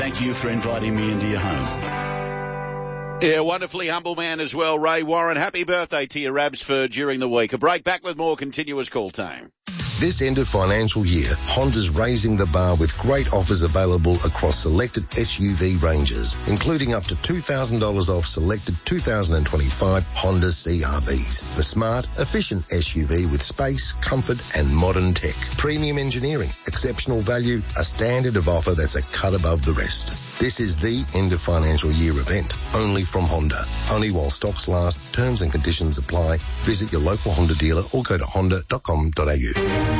Thank you for inviting me into your home. Yeah, wonderfully humble man as well, Ray Warren. Happy birthday to you, Rabsford, during the week. A break, back with more continuous call time. This end of financial year, Honda's raising the bar with great offers available across selected SUV ranges, including up to $2,000 off selected 2025 Honda CR-Vs. The smart, efficient SUV with space, comfort and modern tech. Premium engineering, exceptional value, a standard of offer that's a cut above the rest. This is the end of financial year event, only from Honda. Only while stocks last. Terms and conditions apply. Visit your local Honda dealer or go to honda.com.au.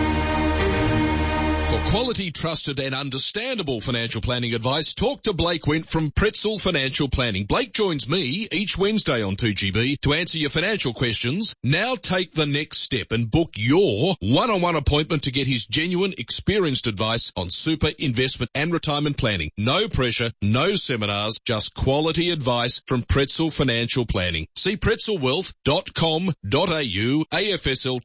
For quality, trusted and understandable financial planning advice, talk to Blake Wint from Pretzel Financial Planning. Blake joins me each Wednesday on 2GB to answer your financial questions. Now take the next step and book your one-on-one appointment to get his genuine, experienced advice on super, investment and retirement planning. No pressure, no seminars, just quality advice from Pretzel Financial Planning. See pretzelwealth.com.au, AFSL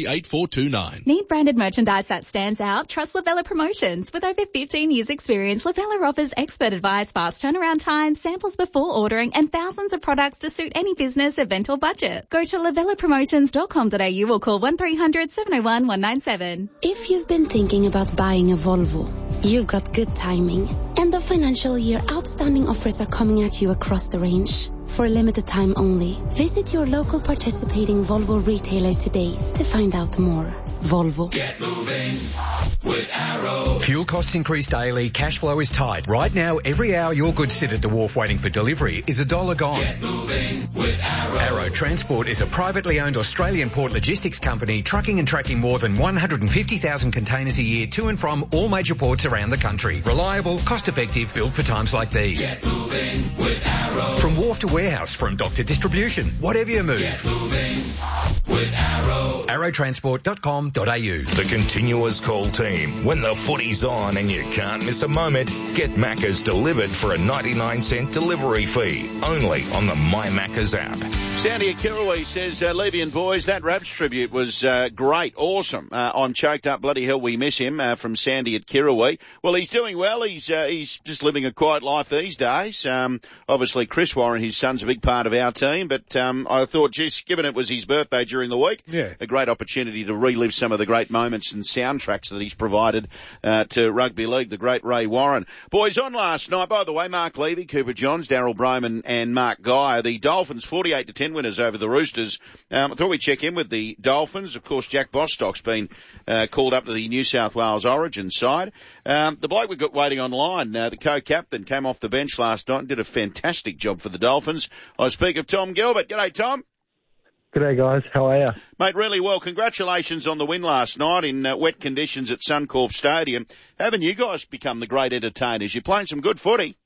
238429. Need branded merchandise that stands out? Trust Lavella Promotions. With over 15 years experience, Lavella offers expert advice, fast turnaround time, samples before ordering, and thousands of products to suit any business, event or budget. Go to lavellapromotions.com.au or call 1300 701 197. If you've been thinking about buying a Volvo, you've got good timing. End of financial year outstanding offers are coming at you across the range. For a limited time only, visit your local participating Volvo retailer today to find out more. Volvo. Get moving with Arrow. Fuel costs increase daily, cash flow is tight. Right now, every hour your goods sit at the wharf waiting for delivery is $1 gone. Get moving with Arrow. Arrow Transport is a privately owned Australian port logistics company trucking and tracking more than 150,000 containers a year to and from all major ports around the country. Reliable, cost-effective, built for times like these. Get moving with Arrow. From wharf to warehouse, from dock to distribution, whatever you move. Get moving with Arrow. Arrowtransport.com.au. The continuous call team. When the footy's on and you can't miss a moment, get Maccas delivered for a 99-cent delivery fee. Only on the My Maccas app. Sandy at Kirrawee says, Levy and boys, that Raps tribute was great, awesome. I'm choked up, bloody hell, we miss him, from Sandy at Kirrawee. Well, he's doing well. He's just living a quiet life these days. Obviously, Chris Warren, his son's a big part of our team, but I thought, geez, given it was his birthday during the week, a great opportunity to relive some of the great moments and soundtracks that he's provided to rugby league, the great Ray Warren. Boys, on last night, by the way, Mark Levy, Cooper Johns, Daryl Broman and Mark Guy, the Dolphins 48-10 winners over the Roosters. I thought we'd check in with the Dolphins. Of course, Jack Bostock's been called up to the New South Wales Origin side. The bloke we got waiting online, the co-captain, came off the bench last night and did a fantastic job for the Dolphins. I speak of Tom Gilbert. G'day, Tom. G'day, guys. How are you? Mate, really well. Congratulations on the win last night in wet conditions at Suncorp Stadium. Haven't you guys become the great entertainers? You're playing some good footy.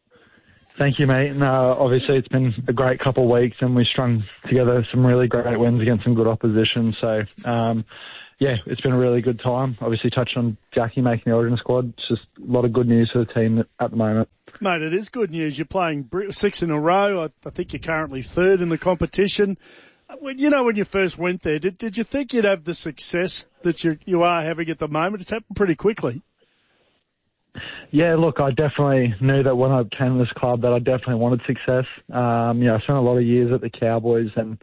Thank you, mate. And obviously it's been a great couple of weeks and we strung together some really great wins against some good opposition. So, yeah, it's been a really good time. Obviously touched on Jackie making the Origin squad. It's just a lot of good news for the team at the moment. Mate, it is good news. You're playing 6 in a row. I think you're currently third in the competition. When you first went there, did you think you'd have the success that you are having at the moment? It's happened pretty quickly. Yeah, look, I definitely knew that when I came to this club that I definitely wanted success. I spent a lot of years at the Cowboys and,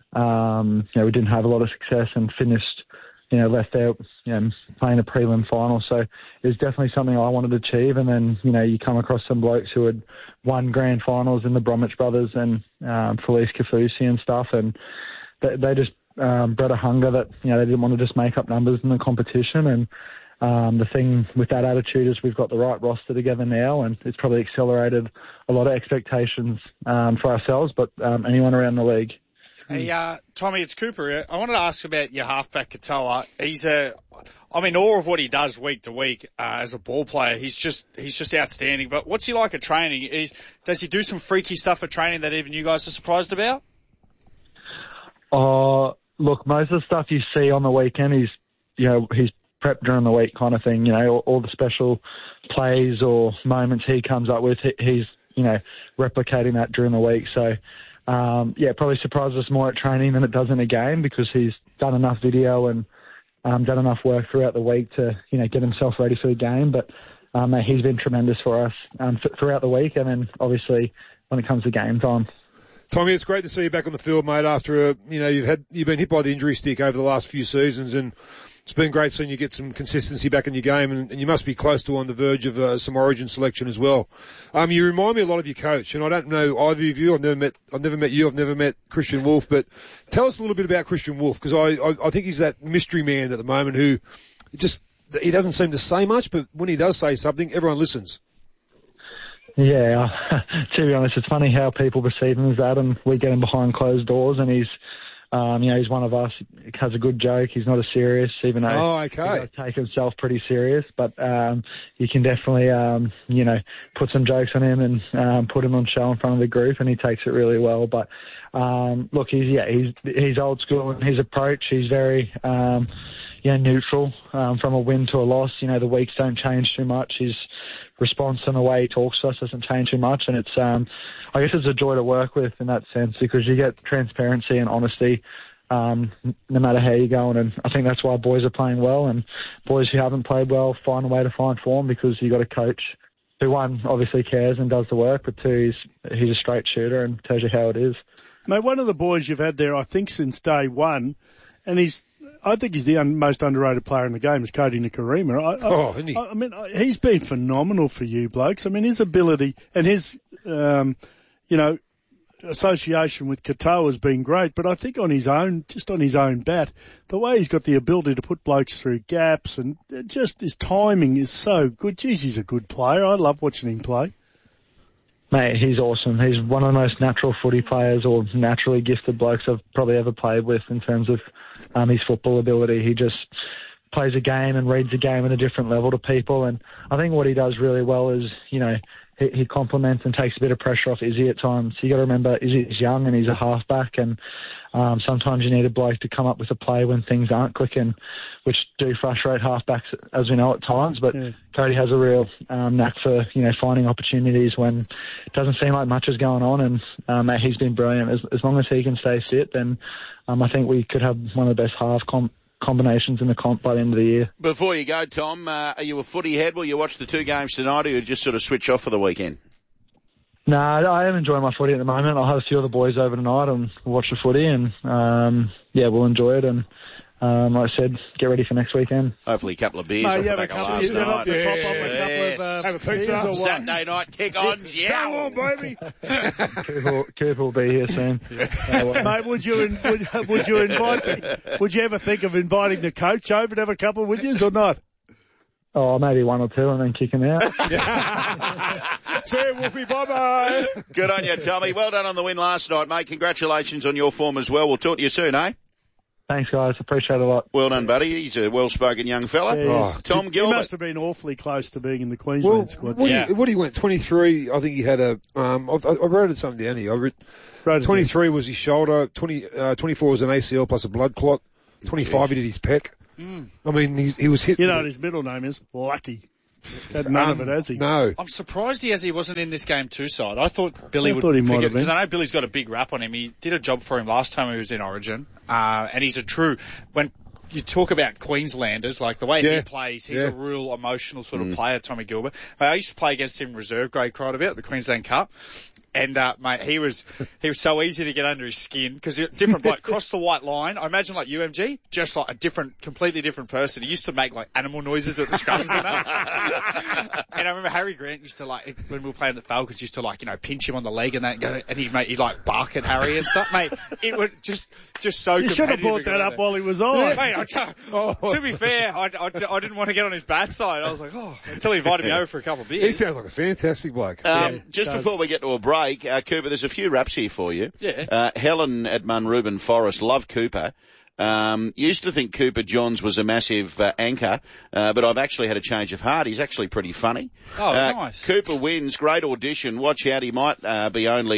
we didn't have a lot of success and finished, left out, playing a prelim final. So it was definitely something I wanted to achieve. And then, you come across some blokes who had won grand finals in the Bromwich Brothers and Felice Kafusi and stuff. And they just bred a hunger that, they didn't want to just make up numbers in the competition. And the thing with that attitude is we've got the right roster together now, and it's probably accelerated a lot of expectations for ourselves, but anyone around the league. Hey, Tommy, it's Cooper. I wanted to ask about your halfback, Katoa. He's all of what he does week to week as a ball player. He's just outstanding. But what's he like at training? Does he do some freaky stuff at training that even you guys are surprised about? Look, most of the stuff you see on the weekend he's prepped during the week kind of thing. All the special plays or moments he comes up with, he's replicating that during the week. So. Probably surprises us more at training than it does in a game because he's done enough video and done enough work throughout the week to, get himself ready for the game. But he's been tremendous for us throughout the week, and then obviously when it comes to game time. Tommy, it's great to see you back on the field, mate, after, you've been hit by the injury stick over the last few seasons, and it's been great seeing you get some consistency back in your game, and you must be close to on the verge of some Origin selection as well. You remind me a lot of your coach, and I don't know either of you. I've never met you. I've never met Christian Wolf, but tell us a little bit about Christian Wolf, because I think he's that mystery man at the moment who he doesn't seem to say much, but when he does say something, everyone listens. Yeah, to be honest, it's funny how people perceive him as that, and we get him behind closed doors, and he's one of us. He has a good joke. He's not as serious, even though he does take himself pretty serious. But you can definitely, put some jokes on him and put him on show in front of the group, and he takes it really well. But look, he's old school in his approach. He's very neutral from a win to a loss. The weeks don't change too much. His response and the way he talks to us doesn't change too much, and it's I guess it's a joy to work with in that sense, because you get transparency and honesty no matter how you're going, and I think that's why boys are playing well, and boys who haven't played well find a way to find form, because you got a coach who, one, obviously cares and does the work, but two, he's a straight shooter and tells you how it is. Mate, one of the boys you've had there, I think, since day one, and I think he's the most underrated player in the game, is Cody Nikorima. Isn't he? I mean, he's been phenomenal for you blokes. I mean, his ability and his, association with Katoa has been great, but I think on his own bat, the way he's got the ability to put blokes through gaps and just his timing is so good. Jeez, he's a good player. I love watching him play. Mate, he's awesome. He's one of the most natural footy players or naturally gifted blokes I've probably ever played with in terms of his football ability. He just plays a game and reads a game at a different level to people. And I think what he does really well is, he complements and takes a bit of pressure off Izzy at times. You got to remember, Izzy's young and he's a halfback, and sometimes you need a bloke to come up with a play when things aren't clicking, which do frustrate halfbacks, as we know at times. But Cody has a real knack for finding opportunities when it doesn't seem like much is going on, and he's been brilliant. As long as he can stay fit, then I think we could have one of the best half combinations in the comp by the end of the year. Before you go, Tom, are you a footy head? Will you watch the two games tonight, or you just sort of switch off for the weekend? No, I am enjoying my footy at the moment. I'll have a few of the boys over tonight and watch the footy, and we'll enjoy it. And like I said, get ready for next weekend. Hopefully a couple of beers off the back of last night. Have a pizza. Saturday night kick-ons, yeah. Come on, baby. Cooper will be here soon. Mate, would you ever think of inviting the coach over to have a couple with you or not? Oh, maybe one or two and then kick him out. See you, Wolfie. Bye-bye. Good on you, Tommy. Well done on the win last night, mate. Congratulations on your form as well. We'll talk to you soon, eh? Thanks, guys. Appreciate it a lot. Well done, buddy. He's a well-spoken young fella. Yeah, Tom Gilbert. He must have been awfully close to being in the Queensland squad. What he went, 23, I think he had I wrote something down here. 23 was his shoulder, 24 was an ACL plus a blood clot, 25 he did his pec. I mean, he was hit. You know what his middle name is? Lucky. Had none of it, has he? No. I'm surprised he wasn't in this game too, side. I thought Billy would he might have been. Because I know Billy's got a big rap on him. He did a job for him last time he was in Origin. And he's a true, when you talk about Queenslanders, like the way he plays, he's a real emotional sort of player, Tommy Gilbert. I used to play against him in reserve grade quite a bit at the Queensland Cup. And, mate, he was so easy to get under his skin because different bloke crossed the white line. I imagine like UMG, just like a completely different person. He used to make like animal noises at the scrums and that. And I remember Harry Grant used to like, when we were playing the Falcons, used to like, pinch him on the leg and that, and he'd like bark at Harry and stuff. Mate, it was just so You should have brought that up while he was on. Mate, to be fair, I didn't want to get on his bad side. I was like, until he invited me over for a couple of beers. He sounds like a fantastic bloke. Just before we get to a break, Cooper, there's a few raps here for you. Yeah. Helen at Munruben Forest, love Cooper. Used to think Cooper Johns was a massive anchor, but I've actually had a change of heart. He's actually pretty funny. Oh, nice. Cooper wins, great audition. Watch out, he might be only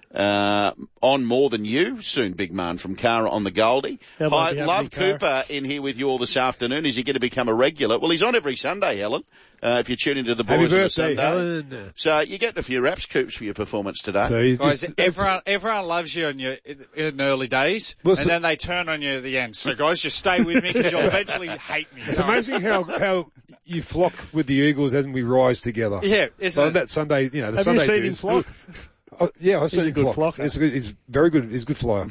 on more than you. Soon, big man from Cara on the Goldie. Hi, Love Cooper in here with you all this afternoon. Is he going to become a regular? Well, he's on every Sunday, Helen. If you tune into the boys on a Sunday. Helen. So you're getting a few raps, Coops, for your performance today. So guys, everyone loves you in the early days, and then they turn on you at the end. So guys, just stay with me because you'll eventually hate me. It's amazing how you flock with the Eagles as we rise together. Yeah, isn't it? That Sunday, the Have Sunday. Have you seen him flock? Oh, yeah, I've seen him a good flock. flocker. He's very good. He's a good flyer.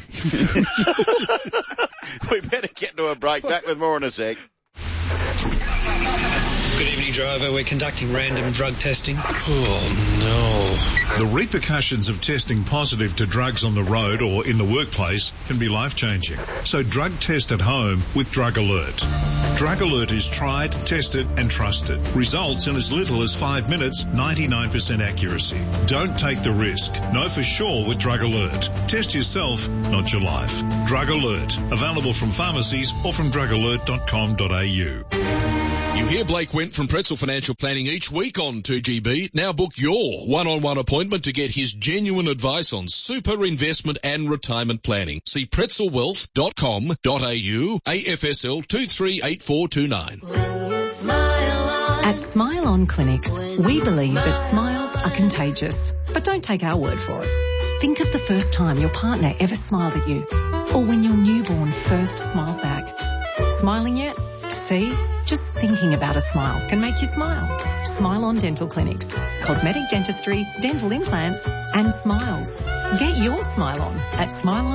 We better get to a break. Back with more in a sec. Good evening, driver. We're conducting random drug testing. Oh, no. The repercussions of testing positive to drugs on the road or in the workplace can be life-changing. So drug test at home with Drug Alert. Drug Alert is tried, tested and trusted. Results in as little as 5 minutes, 99% accuracy. Don't take the risk. Know for sure with Drug Alert. Test yourself, not your life. Drug Alert. Available from pharmacies or from drugalert.com.au. You hear Blake Went from Pretzel Financial Planning each week on 2GB. Now book your one-on-one appointment to get his genuine advice on super investment and retirement planning. See pretzelwealth.com.au, AFSL 238429. At Smile On Clinics, we believe that smiles are contagious. But don't take our word for it. Think of the first time your partner ever smiled at you, or when your newborn first smiled back. Smiling yet? See? Just thinking about a smile can make you smile. Smile On Dental Clinics. Cosmetic dentistry, dental implants, and smiles. Get your smile on at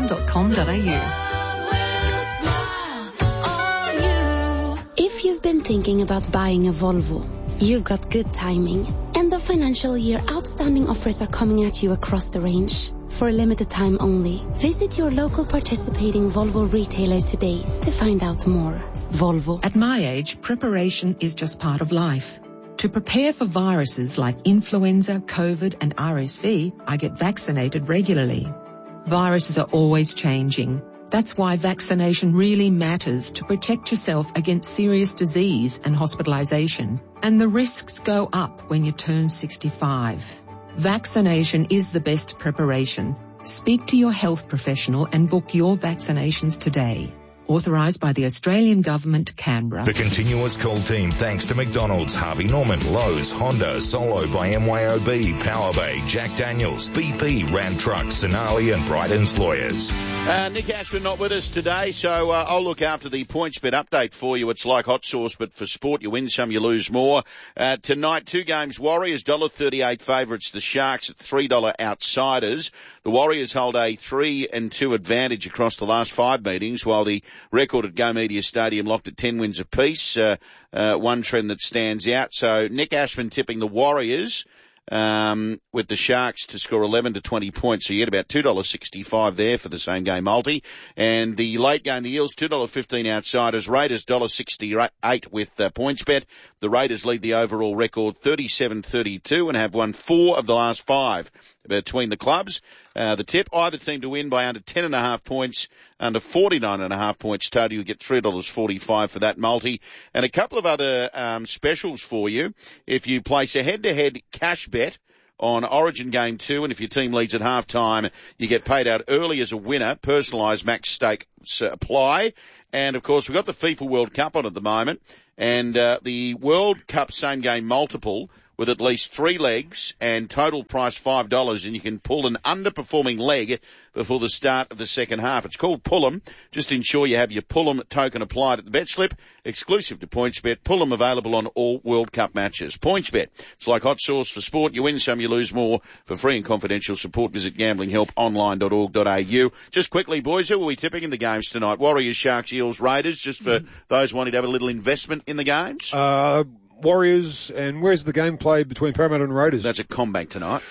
smileon.com.au. If you've been thinking about buying a Volvo, you've got good timing. End of financial year outstanding offers are coming at you across the range. For a limited time only, visit your local participating Volvo retailer today to find out more. Volvo. At my age, preparation is just part of life. To prepare for viruses like influenza, COVID and RSV, I get vaccinated regularly. Viruses are always changing. That's why vaccination really matters to protect yourself against serious disease and hospitalization. And the risks go up when you turn 65. Vaccination is the best preparation. Speak to your health professional and book your vaccinations today. Authorised by the Australian Government, Canberra. The Continuous Call team thanks to McDonald's, Harvey Norman, Lowe's, Honda, Solo by MYOB, Power Bay, Jack Daniels, BP, Ram Trucks, Sonali and Bryden's Lawyers. Nick Ashman not with us today, so I'll look after the PointsBet update for you. It's like hot sauce, but for sport, you win some, you lose more. Tonight, 2 games, Warriors, $1.38 favourites, the Sharks at $3 outsiders. The Warriors hold a 3-2 advantage across the last 5 meetings, while the record at Go Media Stadium locked at 10 wins apiece. One trend that stands out. So Nick Ashman tipping the Warriors with the Sharks to score 11 to 20 points. So you get about $2.65 there for the same game multi. And the late game, the Eels, $2.15 outsiders. Raiders, $1.68 with PointsBet. The Raiders lead the overall record 37-32 and have won 4 of the last 5 between the clubs. The tip, either team to win by under 10.5 points, under 49.5 points total. You get $3.45 for that multi. And a couple of other specials for you. If you place a head-to-head cash bet on Origin Game 2, and if your team leads at halftime, you get paid out early as a winner. Personalised max stakes apply. And, of course, we've got the FIFA World Cup on at the moment. And the World Cup same-game multiple with at least 3 legs and total price $5, and you can pull an underperforming leg before the start of the second half. It's called Pull'em. Just ensure you have your Pull'em token applied at the bet slip. Exclusive to PointsBet. Pull'em available on all World Cup matches. PointsBet. It's like hot sauce for sport. You win some, you lose more. For free and confidential support, visit gamblinghelponline.org.au. Just quickly, boys, who are we tipping in the games tonight? Warriors, Sharks, Eels, Raiders, just for those wanting to have a little investment in the games? Warriors, and where's the game played between Parramatta and Raiders? That's at Combank tonight.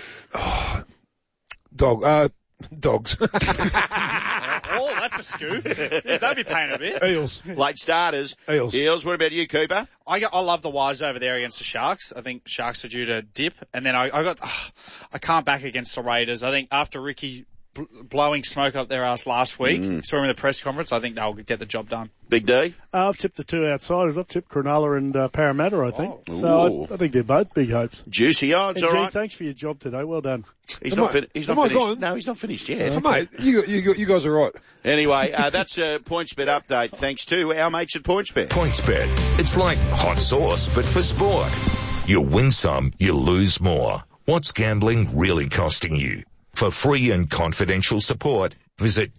Dogs. Oh, that's a scoop. Jeez, they'll be paying a bit. Eels. Late starters. Eels. What about you, Cooper? I love the Wise over there against the Sharks. I think Sharks are due to dip. And then I can't back against the Raiders. I think after Ricky blowing smoke up their ass last week. Saw him in the press conference. I think they'll get the job done. Big D? I've tipped the two outsiders. I've tipped Cronulla and Parramatta, I think. So I think they're both big hopes. Juicy odds, all right. Thanks for your job today. Well done. He's not finished. No, he's not finished yet. Mate, you guys are right. Anyway, that's a PointsBet update thanks to our mates at PointsBet. PointsBet. It's like hot sauce, but for sport. You win some, you lose more. What's gambling really costing you? For free and confidential support, visit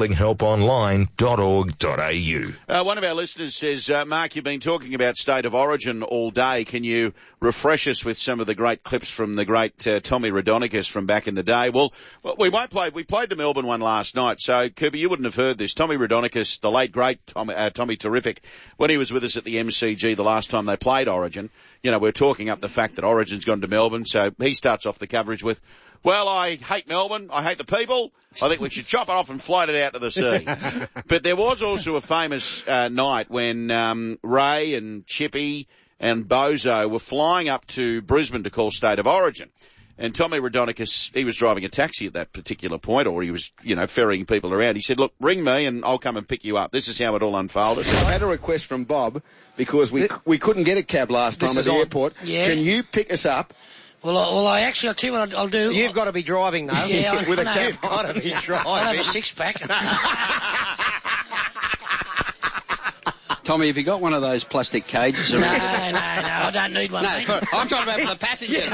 gamblinghelponline.org.au. One of our listeners says, Mark, you've been talking about State of Origin all day. Can you refresh us with some of the great clips from the great Tommy Raudonikis from back in the day? Well, we won't play. We played the Melbourne one last night, so Cooper, you wouldn't have heard this. Tommy Raudonikis, the late great Tommy Terrific, when he was with us at the MCG the last time they played Origin, we're talking up the fact that Origin's gone to Melbourne, so he starts off the coverage with, well, I hate Melbourne. I hate the people. I think we should chop it off and float it out to the sea. But there was also a famous night when Ray and Chippy and Bozo were flying up to Brisbane to call State of Origin. And Tommy Raudonikis, he was driving a taxi at that particular point, or he was, ferrying people around. He said, look, ring me and I'll come and pick you up. This is how it all unfolded. I had a request from Bob because we couldn't get a cab last time at the airport. Yeah. Can you pick us up? Well, I'll tell you what I'll do. You've got to be driving, though. Yeah, with a cab. You've got to be driving. I'll have a six-pack. Tommy, have you got one of those plastic cages around? No, I don't need one, mate. I'm talking about for the passengers.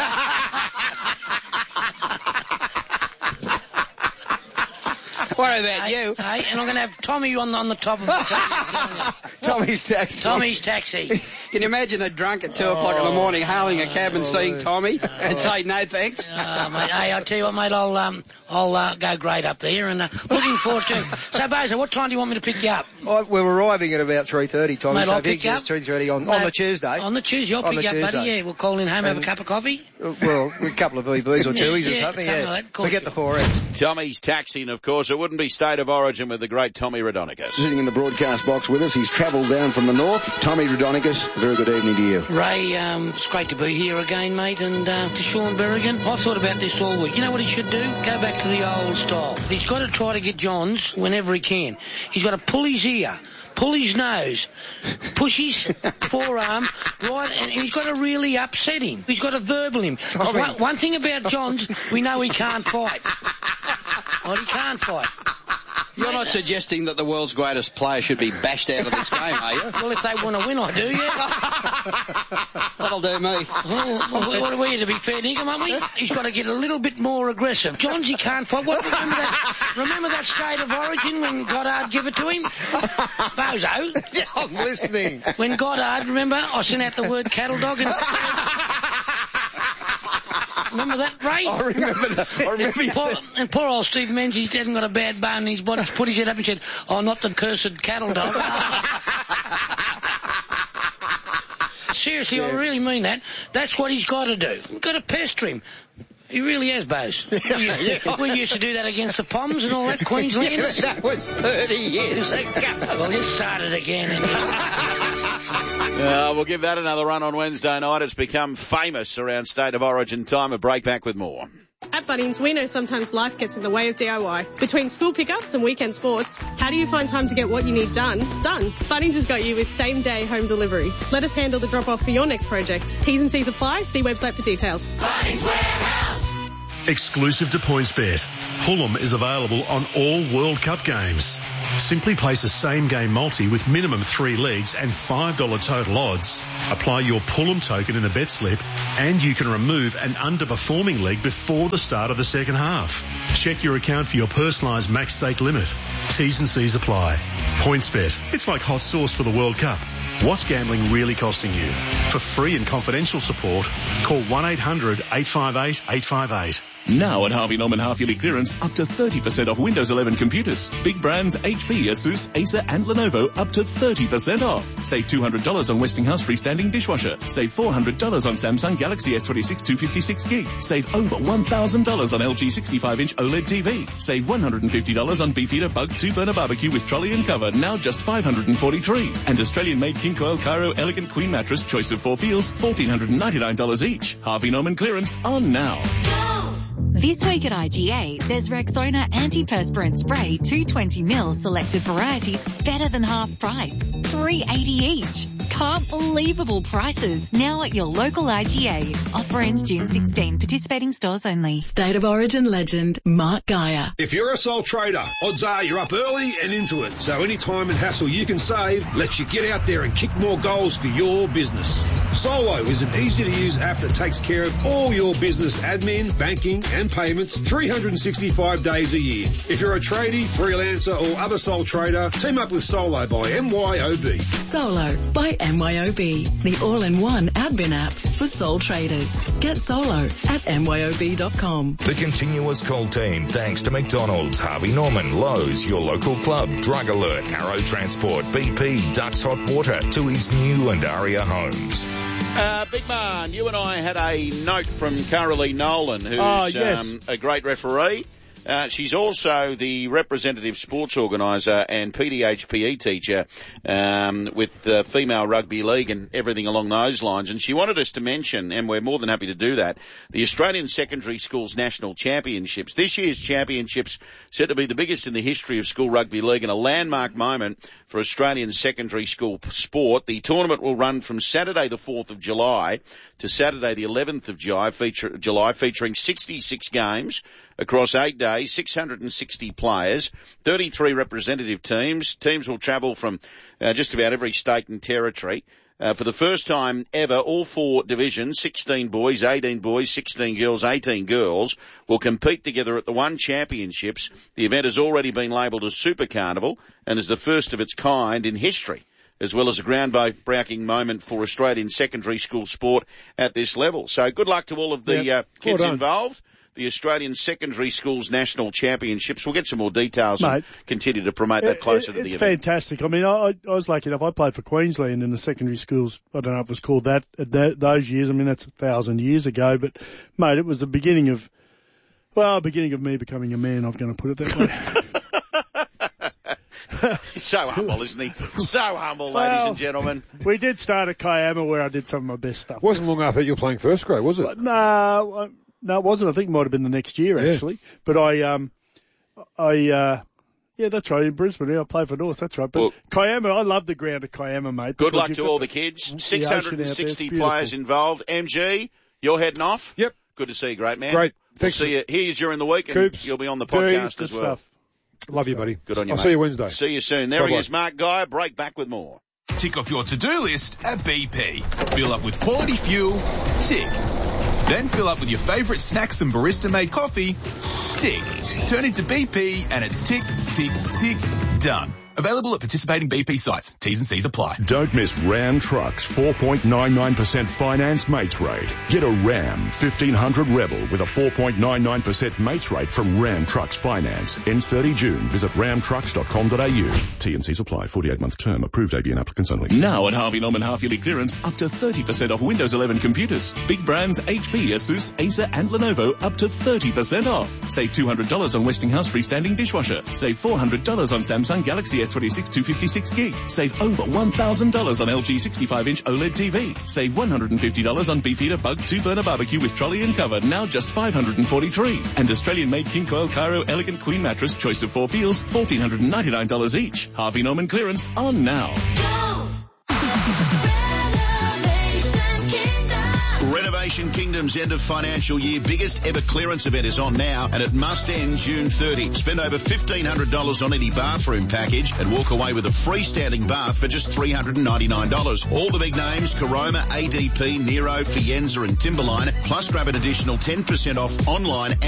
What about you? Hey, and I'm going to have Tommy on the top of the Tommy's taxi. Tommy's taxi. Can you imagine a drunk at 2 o'clock in the morning hailing a cab and seeing Tommy and say no thanks? Mate, hey, I'll tell you what, mate, I'll go great up there and looking forward to it. So, Bozo, what time do you want me to pick you up? We're arriving at about 3:30, Tommy. Mate, so I'll pick you up. 3:30 on the Tuesday. On the Tuesday, I'll pick you up, buddy. Yeah, we'll call in home, have a cup of coffee. Well, a couple of VBs or Chewies or something, yeah. Like that. We get the 4X. Tommy's taxi, and of course, it wouldn't be State of Origin with the great Tommy Raudonikis. Sitting in the broadcast box with us, he's travelled down from the north. Tommy Raudonikis, very good evening to you. Ray, it's great to be here again, mate, and to Sean Berrigan. I've thought about this all week. You know what he should do? Go back to the old style. He's got to try to get Johns whenever he can. He's got to pull his ear, pull his nose, push his forearm, right, and he's got to really upset him. He's got to verbal him. One thing about Johns, we know he can't fight. Well, he can't fight. You're not suggesting that the world's greatest player should be bashed out of this game, are you? Well, if they want to win, I do, yeah. That'll do me. Well, what are we to be fair dinkum, aren't we? He's got to get a little bit more aggressive. Johns, he can't fight. Remember that State of Origin when Goddard gave it to him? Bozo? Yeah, I'm listening. When Goddard, remember, I sent out the word cattle dog and... Remember that, Ray? I remember that. And poor old Steve Menzies hadn't got a bad bone in his body. He put his head up and said, oh, not the cursed cattle dog. Seriously, yeah. I really mean that. That's what he's got to do. We've got to pester him. He really has, Bose. We used to do that against the Poms and all that, Queenslanders. Yeah, that was 30 years ago. Well, let's start it again. We'll give that another run on Wednesday night. It's become famous around State of Origin time. A break back with more. At Bunnings, we know sometimes life gets in the way of DIY. Between school pickups and weekend sports, how do you find time to get what you need done? Bunnings has got you with same-day home delivery. Let us handle the drop-off for your next project. T's and C's apply. See website for details. Bunnings Warehouse. Exclusive to PointsBet, Fulham is available on all World Cup games. Simply place a same-game multi with minimum 3 legs and $5 total odds. Apply your Fulham token in the bet slip and you can remove an underperforming leg before the start of the second half. Check your account for your personalised max stake limit. T's and C's apply. PointsBet, it's like hot sauce for the World Cup. What's gambling really costing you? For free and confidential support, call 1-800-858-858. Now at Harvey Norman half-yearly clearance, up to 30% off Windows 11 computers. Big brands HP, Asus, Acer and Lenovo up to 30% off. Save $200 on Westinghouse freestanding dishwasher. Save $400 on Samsung Galaxy S26 256 gig. Save over $1,000 on LG 65-inch OLED TV. Save $150 on Beefeater Bug 2-burner barbecue with trolley and cover, now just $543. And Australian-made King Coil Cairo Elegant Queen Mattress, choice of 4 feels, $1,499 each. Harvey Norman clearance on now. This week at IGA, there's Rexona Antiperspirant Spray 220ml selected varieties better than half price. $3.80 each. Can't believable prices. Now at your local IGA. Offer ends June 16. Participating stores only. State of Origin legend, Mark Geyer. If you're a sole trader, odds are you're up early and into it. So any time and hassle you can save lets you get out there and kick more goals for your business. Solo is an easy-to-use app that takes care of all your business admin, banking and payments 365 days a year. If you're a tradie, freelancer or other sole trader, team up with Solo by MYOB. Solo by MYOB, the all-in-one admin app for sole traders. Get Solo at MYOB.com. The Continuous Call team, thanks to McDonald's, Harvey Norman, Lowe's, your local club, Drug Alert, Arrow Transport, BP, Ducks Hot Water, to his new and Aria homes. Big Man, you and I had a note from Carolee Nolan, who's a great referee. She's also the representative sports organiser and PDHPE teacher with the Female Rugby League and everything along those lines. And she wanted us to mention, and we're more than happy to do that, the Australian Secondary Schools National Championships. This year's championships said to be the biggest in the history of school rugby league and a landmark moment for Australian secondary school sport. The tournament will run from Saturday the 4th of July to Saturday the 11th of July, featuring 66 games across 8 days, 660 players, 33 representative teams. Teams will travel from just about every state and territory. For the first time ever, all four divisions, 16 boys, 18 boys, 16 girls, 18 girls, will compete together at the One Championships. The event has already been labelled as Super Carnival and is the first of its kind in history, as well as a groundbreaking moment for Australian secondary school sport at this level. So good luck to all of the kids involved. The Australian Secondary Schools National Championships. We'll get some more details and continue to promote that closer to the event. It's fantastic. I mean, I was lucky enough. I played for Queensland in the secondary schools. I don't know if it was called that those years. I mean, that's 1,000 years ago. But, mate, it was the beginning of me becoming a man, I'm going to put it that way. He's so humble, isn't he? So humble, ladies and gentlemen. We did start at Kiama where I did some of my best stuff. It wasn't long after you were playing first grade, was it? No, it wasn't. I think it might have been the next year, actually. But that's right, in Brisbane. I played for North, that's right. But Kiama, I love the ground at Kiama, mate. Good luck to all the kids. 660 players involved. MG, you're heading off? Yep. Good to see you, great man. Great. We'll see you here during the week, and Coops, you'll be on the podcast as well. Stuff. Love you, buddy. Good on you, I'll mate. see you Wednesday. See you soon. There he is, Mark Geyer. Break back with more. Tick off your to-do list at BP. Fill up with quality fuel. Tick. Then fill up with your favourite snacks and barista-made coffee. Tick. Turn into BP and it's tick, tick, tick, done. Available at participating BP sites. T's and C's apply. Don't miss Ram Trucks 4.99% finance mates rate. Get a Ram 1500 Rebel with a 4.99% mates rate from Ram Trucks Finance. Ends 30 June. Visit ramtrucks.com.au. T and C's apply. 48-month term. Approved ABN applicants only. Now at Harvey Norman half-yearly clearance, up to 30% off Windows 11 computers. Big brands HP, Asus, Acer and Lenovo up to 30% off. Save $200 on Westinghouse freestanding dishwasher. Save $400 on Samsung Galaxy S26 256 gig. Save over $1,000 on LG 65-inch OLED TV. Save $150 on Beefeater Bug 2-burner barbecue with trolley and cover, now just $543. And Australian-made King Coil Cairo Elegant Queen Mattress, choice of 4 feels, $1,499 each. Harvey Norman clearance on now. Renovation Kingdom's end of financial year biggest ever clearance event is on now, and it must end June 30. Spend over $1,500 on any bathroom package and walk away with a freestanding bath for just $399. All the big names, Caroma, ADP, Nero, Fienza and Timberline, plus grab an additional 10% off online